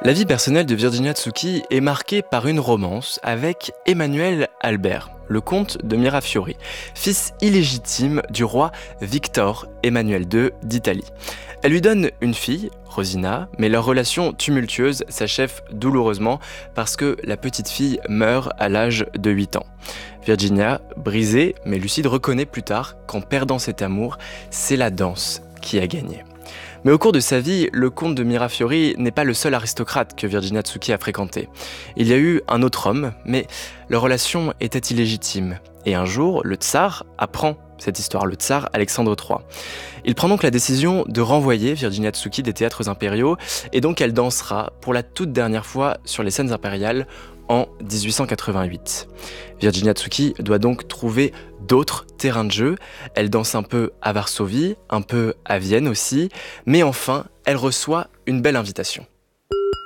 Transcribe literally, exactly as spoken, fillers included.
La vie personnelle de Virginia Tsuki est marquée par une romance avec Emmanuel Albert, le comte de Mirafiori, fils illégitime du roi Victor Emmanuel deux d'Italie. Elle lui donne une fille, Rosina, mais leur relation tumultueuse s'achève douloureusement parce que la petite fille meurt à l'âge de huit ans. Virginia, brisée mais lucide, reconnaît plus tard qu'en perdant cet amour, c'est la danse qui a gagné. Mais au cours de sa vie, le comte de Mirafiori n'est pas le seul aristocrate que Virginia Tsuki a fréquenté. Il y a eu un autre homme, mais leur relation était illégitime. Et un jour, le tsar apprend cette histoire, le tsar Alexandre trois. Il prend donc la décision de renvoyer Virginia Tsuki des théâtres impériaux, et donc elle dansera pour la toute dernière fois sur les scènes impériales en dix-huit cent quatre-vingt-huit. Virginia Tsuki doit donc trouver d'autres terrains de jeu. Elle danse un peu à Varsovie, un peu à Vienne aussi, mais enfin, elle reçoit une belle invitation.